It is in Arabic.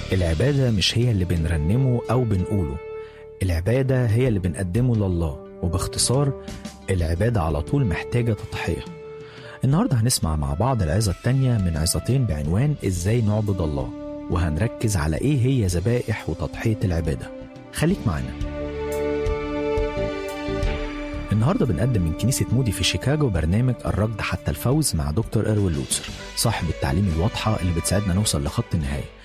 العبادة مش هي اللي بنرنمه أو بنقوله، العبادة هي اللي بنقدمه لله، وباختصار العبادة على طول محتاجة تضحية. النهاردة هنسمع مع بعض العظة التانية من عظتين بعنوان إزاي نعبد الله، وهنركز على إيه هي ذبائح وتضحية العبادة. خليك معنا. النهاردة بنقدم من كنيسة مودي في شيكاغو برنامج الركض حتى الفوز مع دكتور إروين لوتسر، صاحب التعليم الواضحة اللي بتساعدنا نوصل لخط النهاية.